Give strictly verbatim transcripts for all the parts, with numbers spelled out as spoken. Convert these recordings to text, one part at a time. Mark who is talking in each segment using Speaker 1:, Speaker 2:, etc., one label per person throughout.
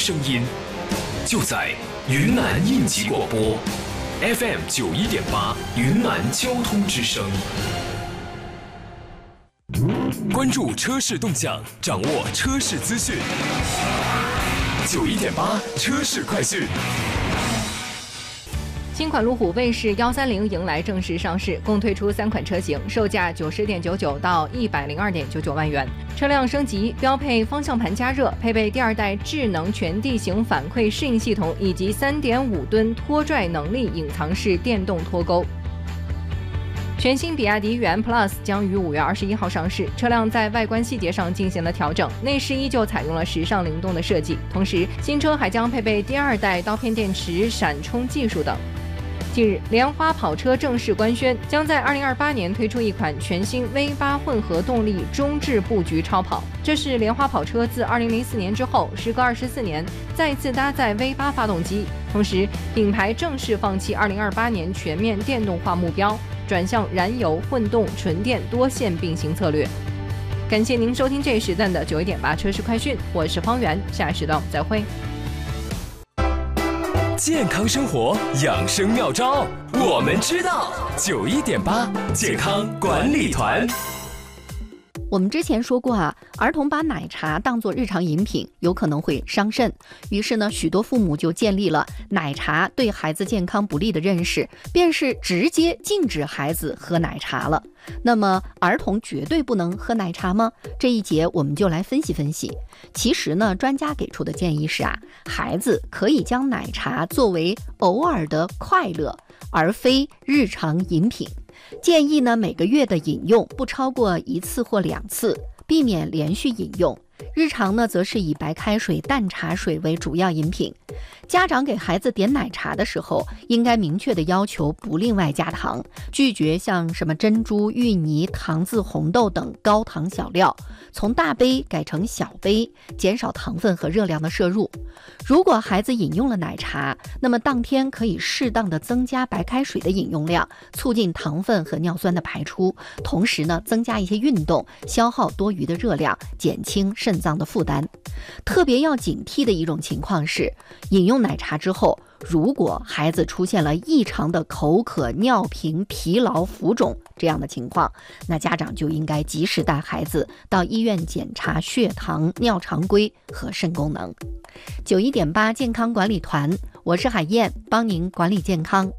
Speaker 1: 声音，就在云南应急广播 F M 九一点八云南交通之声。关注车市动向，掌握车市资讯。九一点八车市快讯。
Speaker 2: 新款路虎卫士一三零迎来正式上市，共推出三款车型，售价九十点九九到一百零二点九九万元。车辆升级，标配方向盘加热，配备第二代智能全地形反馈适应系统以及三点五吨拖拽能力隐藏式电动脱钩。全新比亚迪元 Plus 将于五月二十一号上市，车辆在外观细节上进行了调整，内饰依旧采用了时尚灵动的设计，同时新车还将配备第二代刀片电池闪充技术等。近日，莲花跑车正式官宣，将在二零二八年推出一款全新 V 八 混合动力中置布局超跑。这是莲花跑车自二零零四年之后，时隔二十四年再次搭载 V 八 发动机。同时，品牌正式放弃二零二八年全面电动化目标，转向燃油、混动、纯电多线并行策略。感谢您收听这一时段的九一点八车市快讯，我是方圆，下一时段我们再会。
Speaker 1: 健康生活养生妙招，我们知道。九一点八健康管理团。
Speaker 3: 我们之前说过啊，儿童把奶茶当作日常饮品，有可能会伤肾。于是呢，许多父母就建立了奶茶对孩子健康不利的认识，便是直接禁止孩子喝奶茶了。那么，儿童绝对不能喝奶茶吗？这一节我们就来分析分析。其实呢，专家给出的建议是啊，孩子可以将奶茶作为偶尔的快乐，而非日常饮品。建议呢，每个月的饮用不超过一次或两次，避免连续饮用。日常呢，则是以白开水、淡茶水为主要饮品。家长给孩子点奶茶的时候，应该明确的要求不另外加糖，拒绝像什么珍珠、芋泥、糖渍红豆等高糖小料，从大杯改成小杯，减少糖分和热量的摄入。如果孩子饮用了奶茶，那么当天可以适当的增加白开水的饮用量，促进糖分和尿酸的排出，同时呢，增加一些运动，消耗多余的热量，减轻肾脏的负担。特别要警惕的一种情况是，饮用奶茶之后，如果孩子出现了异常的口渴、尿频、疲劳、浮肿这样的情况，那家长就应该及时带孩子到医院检查血糖、尿常规和肾功能。九一点八健康管理团，我是海燕，帮您管理健康。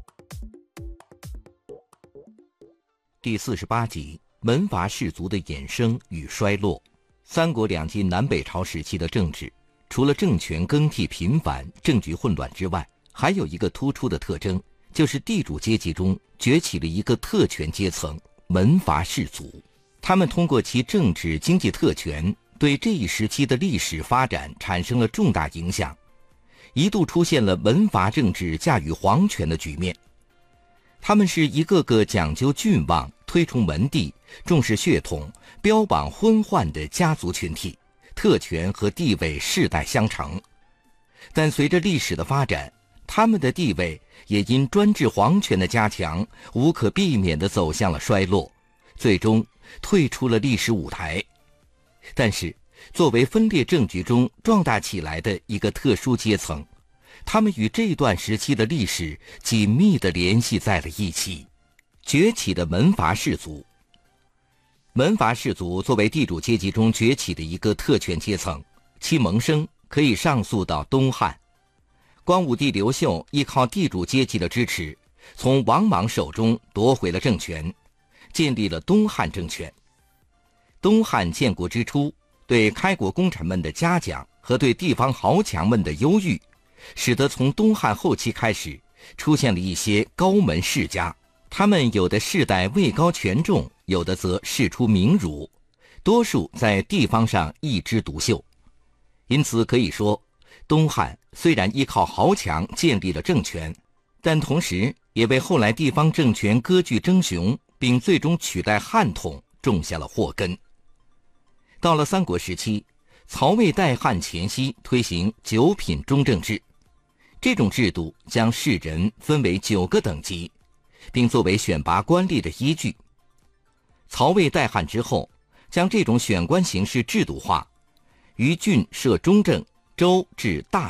Speaker 4: 第四十八集，门阀士族的衍生与衰落。三国两晋南北朝时期的政治，除了政权更替频繁、政局混乱之外，还有一个突出的特征，就是地主阶级中崛起了一个特权阶层——门阀士族。他们通过其政治经济特权，对这一时期的历史发展产生了重大影响，一度出现了门阀政治驾驭皇权的局面。他们是一个个讲究郡望、推崇门第、重视血统、标榜昏宦的家族群体，特权和地位世代相承。但随着历史的发展，他们的地位也因专制皇权的加强，无可避免地走向了衰落，最终退出了历史舞台。但是，作为分裂政局中壮大起来的一个特殊阶层，他们与这段时期的历史紧密地联系在了一起。崛起的门阀士族。门阀士族作为地主阶级中崛起的一个特权阶层，其萌生可以上溯到东汉。光武帝刘秀依靠地主阶级的支持，从王莽手中夺回了政权，建立了东汉政权。东汉建国之初，对开国功臣们的嘉奖和对地方豪强们的优遇，使得从东汉后期开始出现了一些高门世家，他们有的世代位高权重，有的则世出名儒，多数在地方上一枝独秀。因此可以说，东汉虽然依靠豪强建立了政权，但同时也为后来地方政权割据争雄并最终取代汉统种下了祸根。到了三国时期，曹魏代汉前夕推行九品中正制，这种制度将士人分为九个等级，并作为选拔官吏的依据。曹魏代汉之后，将这种选官形式制度化，于郡设中正，州治大